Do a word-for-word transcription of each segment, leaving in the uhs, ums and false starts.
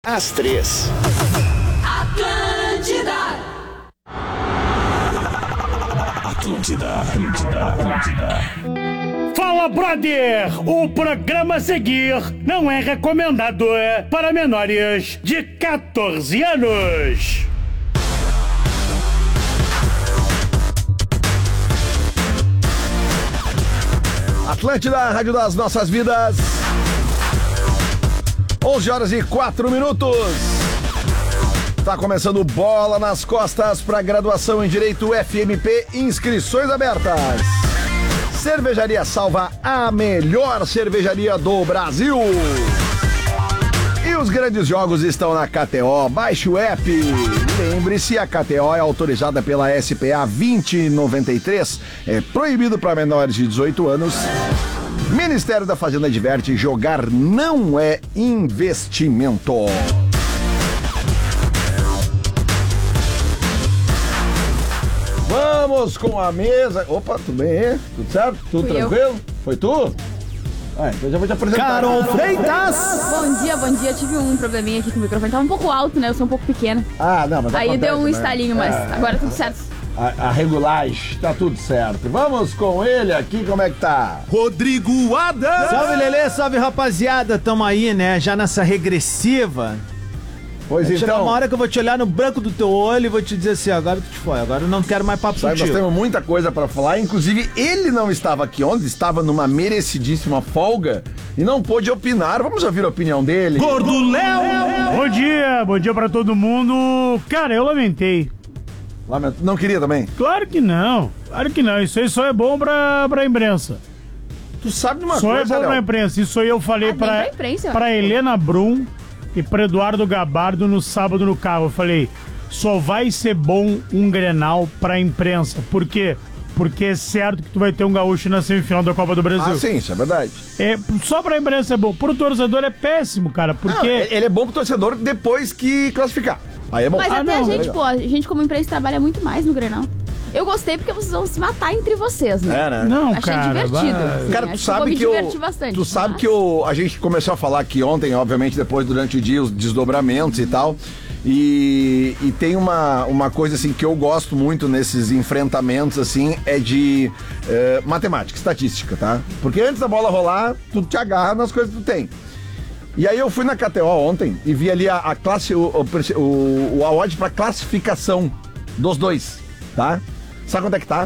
Às três. Atlântida. Atlântida, Atlântida, Atlântida. Fala, brother! O programa a seguir não é recomendado para menores de catorze anos. Atlântida, a rádio das nossas vidas. onze horas e quatro minutos. Tá começando Bola nas Costas para graduação em Direito F M P, inscrições abertas. Cervejaria Salva, a melhor cervejaria do Brasil. E os grandes jogos estão na K T O. Baixe o app. Lembre-se, a K T O é autorizada pela S P A vinte e noventa e três. É proibido para menores de dezoito anos. Ministério da Fazenda adverte: jogar não é investimento. Vamos com a mesa. Opa, tudo bem, hein? Tudo certo? Tudo Fui tranquilo? eu. Foi tu? Ah, então já vou te apresentar. Carol Freitas! Bom dia, bom dia. Tive um probleminha aqui com o microfone. Tava um pouco alto, né? Eu sou um pouco pequena. Ah, não, mas Aí acontece, deu um né? estalinho, mas É, agora tudo certo. A, a regulagem, tá tudo certo. Vamos com ele aqui, como é que tá? Rodrigo Adams. Salve, Lelê, salve, rapaziada. Tamo aí, né? Já nessa regressiva. Pois Vai chegar então, uma hora que eu vou te olhar no branco do teu olho e vou te dizer assim: agora tu te foi, agora eu não quero mais papo sabe, nós contigo. temos muita coisa pra falar. Inclusive, ele não estava aqui ontem, estava numa merecidíssima folga e não pôde opinar. Vamos ouvir a opinião dele. Gordo Léo. Bom dia, bom dia pra todo mundo. Cara, eu lamentei. Lamento. Não queria também? Claro que não, claro que não. Isso aí só é bom pra, pra imprensa. Tu sabe de uma Só é coisa, bom pra Léo? imprensa. Isso aí eu falei Ah, nem pra, pra imprensa, ó. pra Helena Brum e pra Eduardo Gabardo no sábado no carro. Eu falei, só vai ser bom um Grenal pra imprensa. Por quê? Porque é certo que tu vai ter um gaúcho na semifinal da Copa do Brasil. Ah, sim, isso é verdade. É, só pra imprensa é bom. Pro torcedor é péssimo, cara, porque... Não, ele é bom pro torcedor depois que classificar. Aí é bom. Mas Ah, até não, a gente, legal. pô, a gente como empresa trabalha muito mais no Grenal. Eu gostei porque vocês vão se matar entre vocês, né? É, né? Não, Achei cara, divertido. vai- assim, Cara, tu acho sabe vou me que eu, divertir bastante. tu sabe mas- que eu, a gente começou a falar aqui ontem, obviamente depois durante o dia os desdobramentos e tal, e, e tem uma, uma coisa assim que eu gosto muito nesses enfrentamentos assim, é de eh, matemática, estatística, tá? Porque antes da bola rolar, tu te agarra nas coisas que tu tem. E aí eu fui na K T O ontem e vi ali a, a classe, o, o, o, o a odd pra classificação dos dois, tá? Sabe quanto é que tá?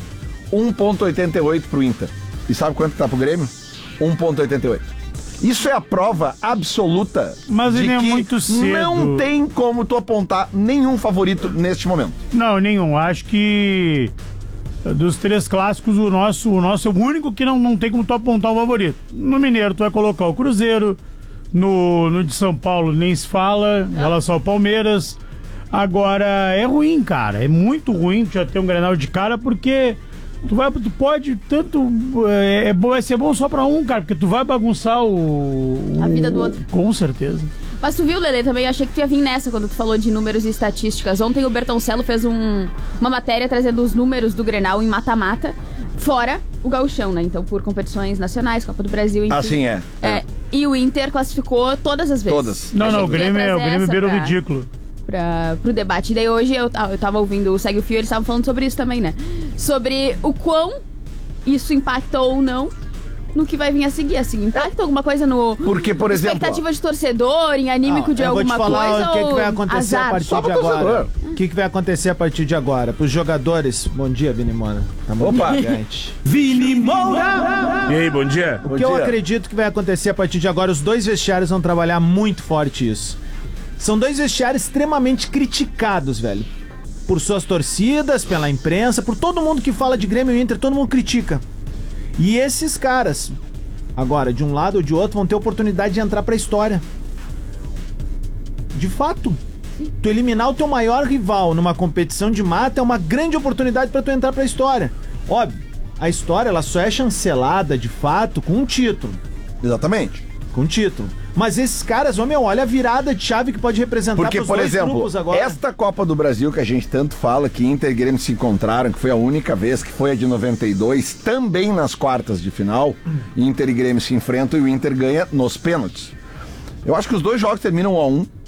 um ponto oitenta e oito pro Inter. E sabe quanto tá pro Grêmio? um ponto oitenta e oito. Isso é a prova absoluta Mas de ele é que muito cedo. não tem como tu apontar nenhum favorito neste momento. Não, nenhum. Acho que dos três clássicos, o nosso, o nosso é o único que não, não tem como tu apontar o favorito. No Mineiro, tu vai colocar o Cruzeiro. No, no de São Paulo, nem se fala em relação ao Palmeiras. Agora, é ruim, cara. É muito ruim tu já ter um Grenal de cara, porque tu, vai, tu pode tanto... É, é bom, vai ser bom só pra um, cara, porque tu vai bagunçar o... A vida do o- outro. Com certeza. Mas tu viu, Lelê, também achei que tu ia vir nessa quando tu falou de números e estatísticas. Ontem o Bertoncello fez um, uma matéria trazendo os números do Grenal em mata-mata, fora o gauchão, né? Então, por competições nacionais, Copa do Brasil, enfim. Assim é. É, e o Inter classificou todas as vezes. Todas. Não, Achei não, o que tu ia Grêmio, é- o trazer Grêmio essa beira o pra- ridículo. Pra, pro debate. E daí hoje eu, eu tava ouvindo o Segue o Fio, eles estavam falando sobre isso também, né? Sobre o quão isso impacta ou não no que vai vir a seguir, assim. Impacta alguma coisa no... Porque, por exemplo, expectativa de torcedor, em anímico de eu vou te alguma falar coisa o que, que ou vai acontecer azar? a partir Só de pro agora. torcedor. O que, que vai acontecer a partir de agora? Pros jogadores. Bom dia, Vini Moura. Tá muito Opa. gigante. Vini Moura. E aí, bom dia? O que eu acredito que vai acontecer a partir de agora, os dois vestiários vão trabalhar muito forte isso. São dois vestiários extremamente criticados, velho. Por suas torcidas, pela imprensa, por todo mundo que fala de Grêmio e Inter, todo mundo critica. E esses caras, agora, de um lado ou de outro, vão ter oportunidade de entrar pra história. De fato. Tu eliminar o teu maior rival numa competição de mata é uma grande oportunidade pra tu entrar pra história. Óbvio, a história ela só é chancelada, de fato, com um título. exatamente. Com título. Mas esses caras, ô meu, olha a virada de chave que pode representar Porque, pros por dois exemplo, grupos agora. esta Copa do Brasil que a gente tanto fala, que Inter e Grêmio se encontraram, que foi a única vez, que foi a de noventa e dois, também nas quartas de final, Inter e Grêmio se enfrentam e o Inter ganha nos pênaltis. Eu acho que os dois jogos terminam um a um,